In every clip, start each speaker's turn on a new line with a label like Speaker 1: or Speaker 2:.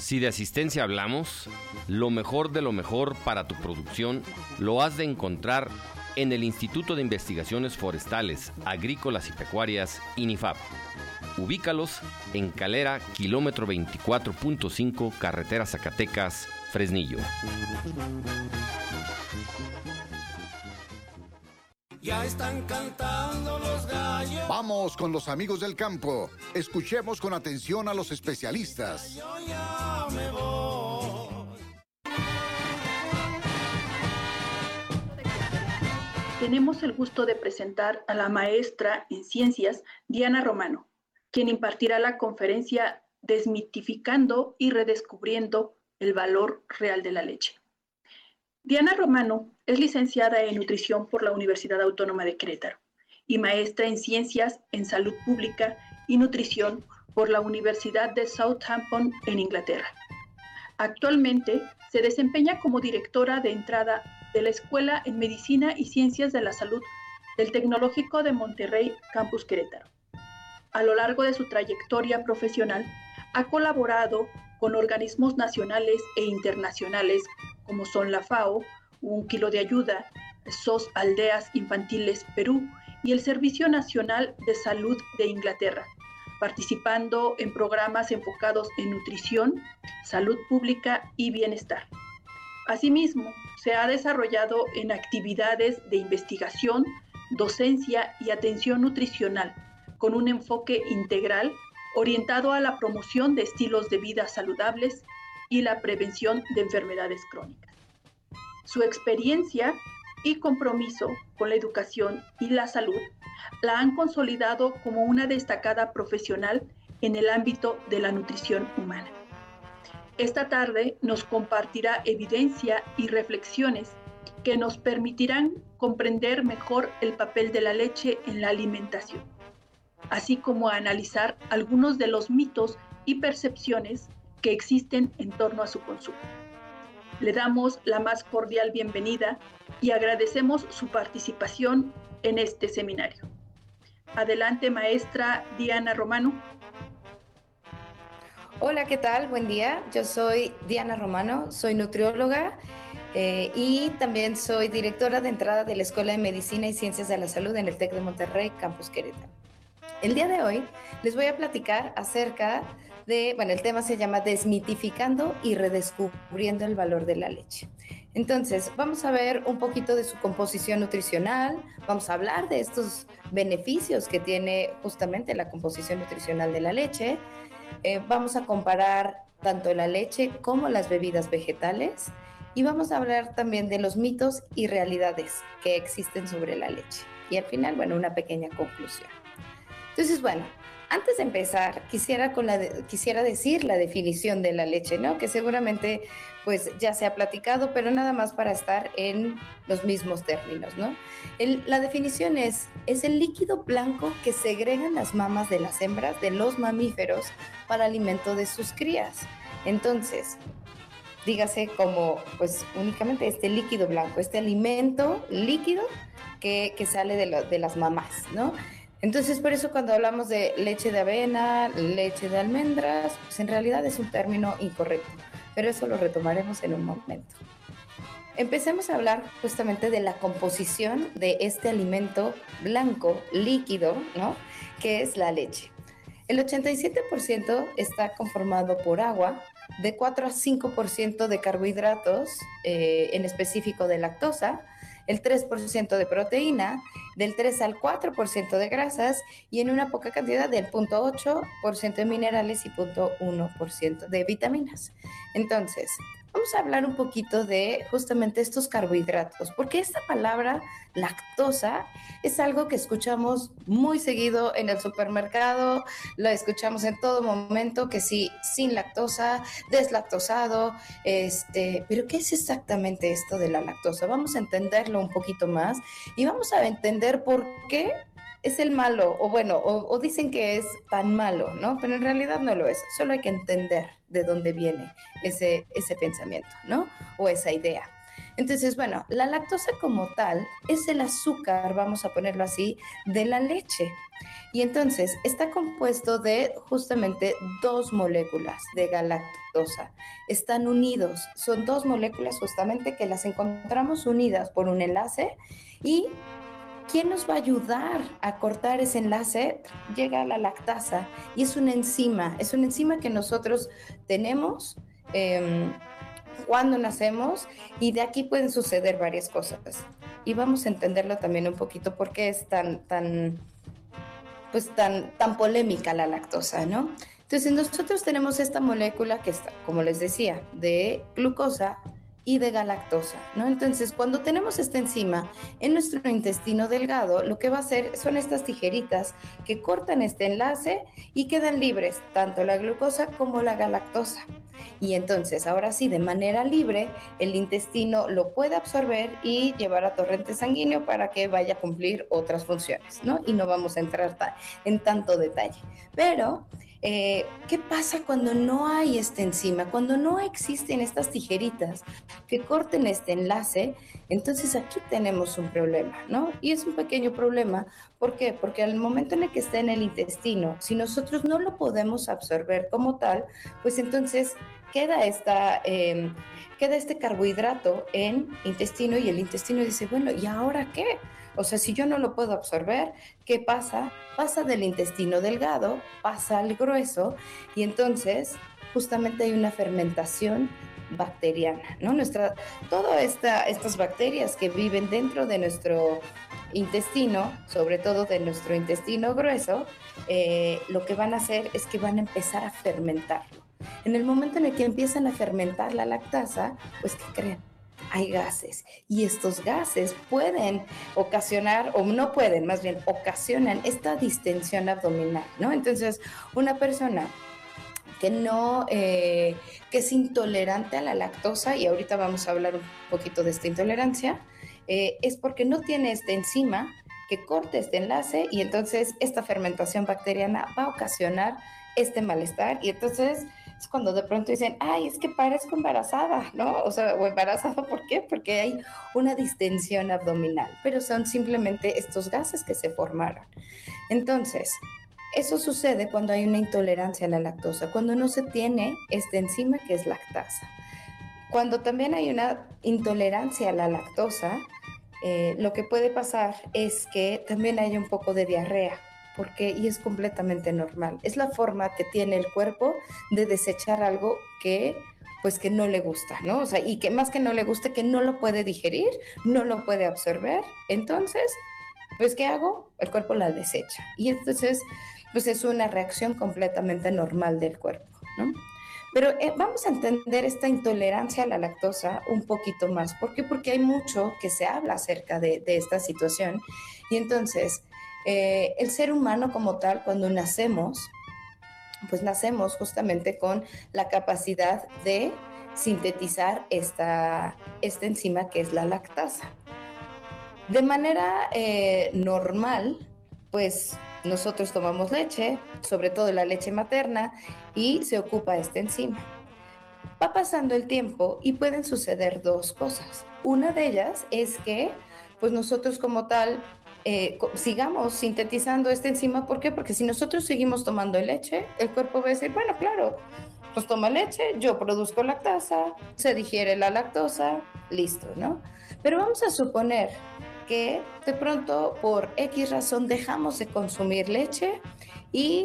Speaker 1: Si de asistencia hablamos, lo mejor de lo mejor para tu producción lo has de encontrar en el Instituto de Investigaciones Forestales, Agrícolas y Pecuarias, INIFAP. Ubícalos en Calera, kilómetro 24.5, carretera Zacatecas, Fresnillo.
Speaker 2: Ya están cantando los gallos.
Speaker 3: Vamos con los amigos del campo. Escuchemos con atención a los especialistas.
Speaker 2: Yo ya me voy.
Speaker 4: Tenemos el gusto de presentar a la maestra en ciencias, Diana Romano, quien impartirá la conferencia Desmitificando y redescubriendo el valor real de la leche. Diana Romano es licenciada en nutrición por la Universidad Autónoma de Querétaro y maestra en ciencias en salud pública y nutrición por la Universidad de Southampton en Inglaterra. Actualmente se desempeña como directora de entrada de la Escuela en Medicina y Ciencias de la Salud del Tecnológico de Monterrey, Campus Querétaro. A lo largo de su trayectoria profesional, ha colaborado con organismos nacionales e internacionales como son la FAO, Un Kilo de Ayuda, SOS Aldeas Infantiles Perú y el Servicio Nacional de Salud de Inglaterra, participando en programas enfocados en nutrición, salud pública y bienestar. Asimismo, se ha desarrollado en actividades de investigación, docencia y atención nutricional, con un enfoque integral orientado a la promoción de estilos de vida saludables y la prevención de enfermedades crónicas. Su experiencia y compromiso con la educación y la salud la han consolidado como una destacada profesional en el ámbito de la nutrición humana. Esta tarde nos compartirá evidencia y reflexiones que nos permitirán comprender mejor el papel de la leche en la alimentación, así como analizar algunos de los mitos y percepciones que existen en torno a su consumo. Le damos la más cordial bienvenida y agradecemos su participación en este seminario. Adelante, maestra Diana Romano.
Speaker 5: Hola, ¿qué tal? Buen día. Yo soy Diana Romano, soy nutrióloga y también soy directora de entrada de la Escuela de Medicina y Ciencias de la Salud en el TEC de Monterrey, Campus Querétaro. El día de hoy les voy a platicar acerca de, el tema se llama Desmitificando y redescubriendo el valor de la leche. Entonces, vamos a ver un poquito de su composición nutricional, vamos a hablar de estos beneficios que tiene justamente la composición nutricional de la leche, vamos a comparar tanto la leche como las bebidas vegetales y vamos a hablar también de los mitos y realidades que existen sobre la leche. Y al final, una pequeña conclusión. Entonces, antes de empezar, quisiera decir la definición de la leche, ¿no? Que seguramente pues ya se ha platicado, pero nada más para estar en los mismos términos, ¿no? La definición es el líquido blanco que segregan las mamas de las hembras de los mamíferos para alimento de sus crías. Entonces, dígase como pues únicamente este líquido blanco, este alimento líquido que sale de las mamás, ¿no? Entonces, por eso cuando hablamos de leche de avena, leche de almendras, pues en realidad es un término incorrecto, pero eso lo retomaremos en un momento. Empecemos a hablar justamente de la composición de este alimento blanco, líquido, ¿no? Que es la leche. El 87% está conformado por agua, de 4 a 5% de carbohidratos, en específico de lactosa, el 3% de proteína, del 3 al 4% de grasas y en una poca cantidad del 0.8% de minerales y 0.1% de vitaminas. Entonces, vamos a hablar un poquito de justamente estos carbohidratos, porque esta palabra lactosa es algo que escuchamos muy seguido en el supermercado, lo escuchamos en todo momento, que sí, sin lactosa, deslactosado, pero ¿qué es exactamente esto de la lactosa? Vamos a entenderlo un poquito más y vamos a entender por qué es el malo, o dicen que es tan malo, ¿no? Pero en realidad no lo es, solo hay que entender de dónde viene ese pensamiento, ¿no? O esa idea. Entonces, bueno, la lactosa como tal es el azúcar, vamos a ponerlo así, de la leche. Y entonces está compuesto de justamente dos moléculas de galactosa. Están unidos, son dos moléculas justamente que las encontramos unidas por un enlace. ¿Y quién nos va a ayudar a cortar ese enlace? Llega la lactasa y es una enzima que nosotros tenemos cuando nacemos, y de aquí pueden suceder varias cosas. Y vamos a entenderlo también un poquito por qué es tan polémica la lactosa, ¿no? Entonces nosotros tenemos esta molécula que está, como les decía, de glucosa y de galactosa, ¿no? Entonces, cuando tenemos esta enzima en nuestro intestino delgado, lo que va a hacer son estas tijeritas que cortan este enlace y quedan libres tanto la glucosa como la galactosa. Y entonces, ahora sí, de manera libre, el intestino lo puede absorber y llevar a torrente sanguíneo para que vaya a cumplir otras funciones, ¿no? Y no vamos a entrar en tanto detalle. Pero ¿qué pasa cuando no hay esta enzima? Cuando no existen estas tijeritas que corten este enlace, entonces aquí tenemos un problema, ¿no? Y es un pequeño problema. ¿Por qué? Porque al momento en el que está en el intestino, si nosotros no lo podemos absorber como tal, pues entonces queda este carbohidrato en intestino, y el intestino dice, bueno, ¿y ahora qué? O sea, si yo no lo puedo absorber, ¿qué pasa? Pasa del intestino delgado, pasa al grueso, y entonces justamente hay una fermentación bacteriana, ¿no? Todas estas bacterias que viven dentro de nuestro intestino, sobre todo de nuestro intestino grueso, lo que van a hacer es que van a empezar a fermentarlo. En el momento en el que empiezan a fermentar la lactasa, pues, ¿qué creen? Hay gases, y estos gases pueden ocasionar, o no pueden, más bien ocasionan esta distensión abdominal, ¿no? Entonces, una persona que es intolerante a la lactosa, y ahorita vamos a hablar un poquito de esta intolerancia, es porque no tiene esta enzima que corte este enlace, y entonces esta fermentación bacteriana va a ocasionar este malestar, y entonces es cuando de pronto dicen, ay, es que parezco embarazada, ¿no? O sea, o embarazada, ¿por qué? Porque hay una distensión abdominal, pero son simplemente estos gases que se formaron. Entonces, eso sucede cuando hay una intolerancia a la lactosa, cuando no se tiene esta enzima que es lactasa. Cuando también hay una intolerancia a la lactosa, lo que puede pasar es que también haya un poco de diarrea, y es completamente normal. Es la forma que tiene el cuerpo de desechar algo que no le gusta, ¿no? O sea, y que más que no le guste, que no lo puede digerir, no lo puede absorber. Entonces, pues, ¿qué hago? El cuerpo la desecha. Y entonces, pues, es una reacción completamente normal del cuerpo, ¿no? Pero vamos a entender esta intolerancia a la lactosa un poquito más. ¿Por qué? Porque hay mucho que se habla acerca de esta situación. Y entonces, el ser humano como tal, cuando nacemos, pues nacemos justamente con la capacidad de sintetizar esta enzima que es la lactasa. De manera normal, pues nosotros tomamos leche, sobre todo la leche materna, y se ocupa esta enzima. Va pasando el tiempo y pueden suceder dos cosas. Una de ellas es que pues nosotros como tal sigamos sintetizando esta enzima. ¿Por qué? Porque si nosotros seguimos tomando leche, el cuerpo va a decir, bueno, claro, pues toma leche, yo produzco lactasa, se digiere la lactosa, listo, ¿no? Pero vamos a suponer que de pronto por X razón dejamos de consumir leche y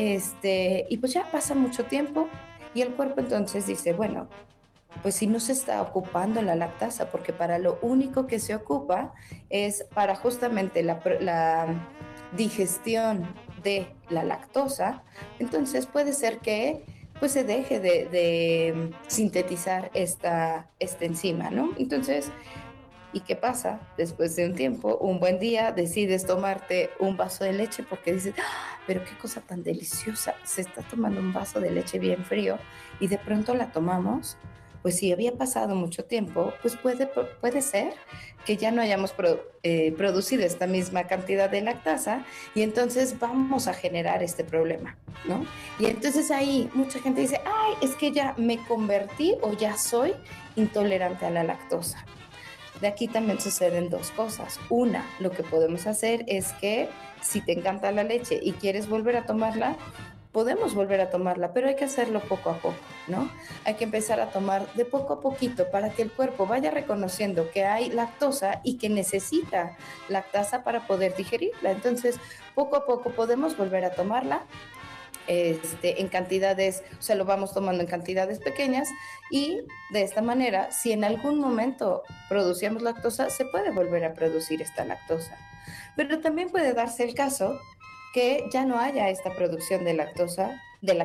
Speaker 5: pues ya pasa mucho tiempo, y el cuerpo entonces dice, bueno, pues si no se está ocupando la lactasa, porque para lo único que se ocupa es para justamente la digestión de la lactosa, entonces puede ser que pues se deje de sintetizar esta enzima, ¿no? Entonces, ¿y qué pasa? Después de un tiempo, un buen día, decides tomarte un vaso de leche porque dices, ¡ah, pero qué cosa tan deliciosa! Se está tomando un vaso de leche bien frío, y de pronto la tomamos. Pues si había pasado mucho tiempo, pues puede ser que ya no hayamos producido esta misma cantidad de lactasa, y entonces vamos a generar este problema, ¿no? Y entonces ahí mucha gente dice, ay, es que ya me convertí o ya soy intolerante a la lactosa. De aquí también suceden dos cosas. Una, lo que podemos hacer es que si te encanta la leche y quieres volver a tomarla, podemos volver a tomarla, pero hay que hacerlo poco a poco, ¿no? Hay que empezar a tomar de poco a poquito para que el cuerpo vaya reconociendo que hay lactosa y que necesita lactasa para poder digerirla. Entonces, poco a poco podemos volver a tomarla en cantidades, o sea, lo vamos tomando en cantidades pequeñas y de esta manera, si en algún momento producíamos lactosa, se puede volver a producir esta lactosa. Pero también puede darse el caso que ya no haya esta producción de lactasa.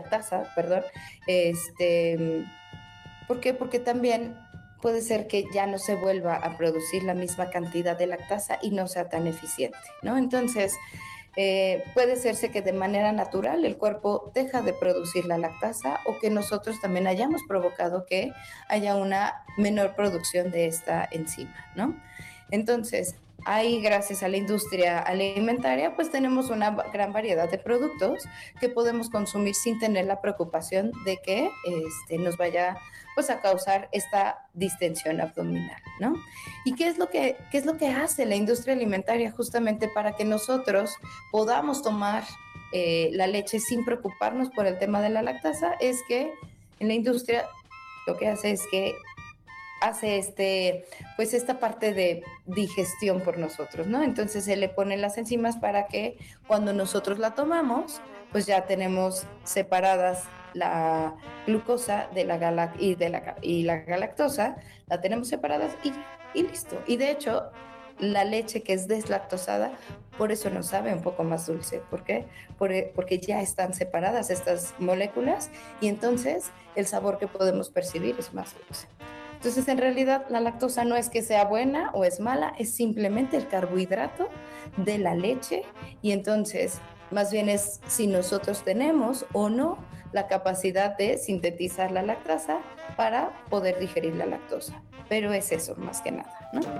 Speaker 5: ¿Por qué? Porque también puede ser que ya no se vuelva a producir la misma cantidad de lactasa y no sea tan eficiente, ¿no? Entonces, puede serse que de manera natural el cuerpo deja de producir la lactasa o que nosotros también hayamos provocado que haya una menor producción de esta enzima, ¿no? Entonces, ahí, gracias a la industria alimentaria, pues tenemos una gran variedad de productos que podemos consumir sin tener la preocupación de que nos vaya pues a causar esta distensión abdominal, ¿no? ¿Y qué es lo que hace la industria alimentaria justamente para que nosotros podamos tomar la leche sin preocuparnos por el tema de la lactasa? Es que en la industria lo que hace es que hace pues esta parte de digestión por nosotros, ¿no? Entonces se le ponen las enzimas para que cuando nosotros la tomamos, pues ya tenemos separadas la glucosa de la galactosa, la tenemos separadas y listo. Y de hecho, la leche que es deslactosada, por eso nos sabe un poco más dulce. ¿Por qué? Porque ya están separadas estas moléculas y entonces el sabor que podemos percibir es más dulce. Entonces, en realidad, la lactosa no es que sea buena o es mala, es simplemente el carbohidrato de la leche y entonces, más bien es si nosotros tenemos o no la capacidad de sintetizar la lactasa para poder digerir la lactosa. Pero es eso, más que nada, ¿no?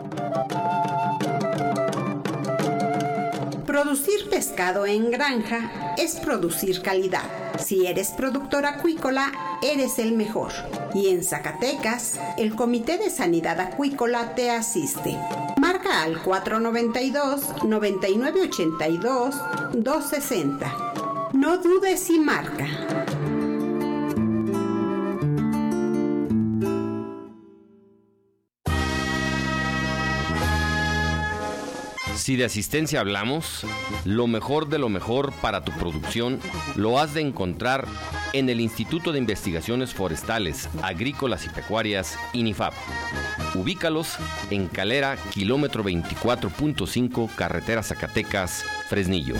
Speaker 6: Producir pescado en granja es producir calidad. Si eres productor acuícola, eres el mejor. Y en Zacatecas, el Comité de Sanidad Acuícola te asiste. Marca al 492-9982-260. No dudes y marca.
Speaker 1: Si de asistencia hablamos, lo mejor de lo mejor para tu producción lo has de encontrar en el Instituto de Investigaciones Forestales, Agrícolas y Pecuarias, INIFAP. Ubícalos en Calera, kilómetro 24.5, carretera Zacatecas, Fresnillo.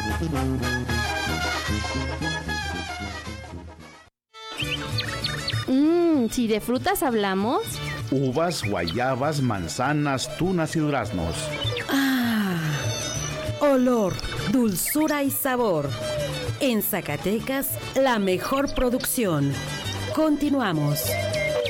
Speaker 7: Si de frutas hablamos,
Speaker 8: uvas, guayabas, manzanas, tunas y duraznos.
Speaker 9: Olor, dulzura y sabor. En Zacatecas, la mejor producción. Continuamos.